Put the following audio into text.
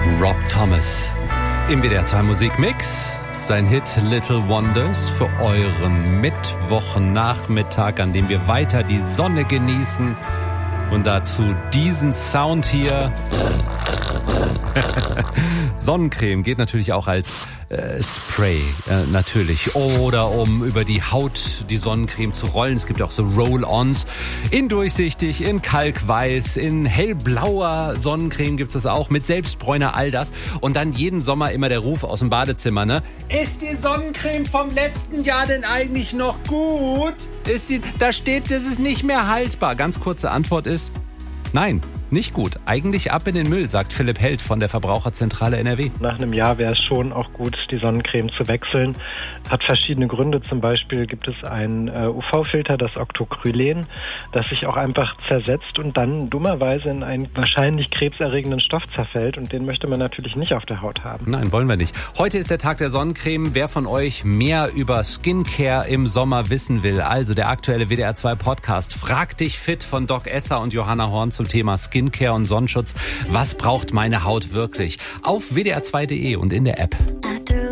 Rob Thomas im WDR 2 Musikmix. Sein Hit Little Wonders für euren Mittwochnachmittag, an dem wir weiter die Sonne genießen. Und dazu diesen Sound hier. Sonnencreme geht natürlich auch als Spray, natürlich. Oder um über die Haut die Sonnencreme zu rollen. Es gibt auch so Roll-Ons. In durchsichtig, in kalkweiß, in hellblauer Sonnencreme gibt es auch. Mit Selbstbräuner, all das. Und dann jeden Sommer immer der Ruf aus dem Badezimmer, ne? Ist die Sonnencreme vom letzten Jahr denn eigentlich noch gut? Da steht, das ist nicht mehr haltbar. Ganz kurze Antwort ist, nein. Nicht gut. Eigentlich ab in den Müll, sagt Philipp Held von der Verbraucherzentrale NRW. Nach einem Jahr wäre es schon auch gut, die Sonnencreme zu wechseln. Hat verschiedene Gründe. Zum Beispiel gibt es einen UV-Filter, das Octocrylen, das sich auch einfach zersetzt und dann dummerweise in einen wahrscheinlich krebserregenden Stoff zerfällt. Und den möchte man natürlich nicht auf der Haut haben. Nein, wollen wir nicht. Heute ist der Tag der Sonnencreme. Wer von euch mehr über Skincare im Sommer wissen will, also der aktuelle WDR 2 Podcast Frag dich fit von Doc Esser und Johanna Horn zum Thema Skincare und Sonnenschutz. Was braucht meine Haut wirklich? Auf wdr2.de und in der App.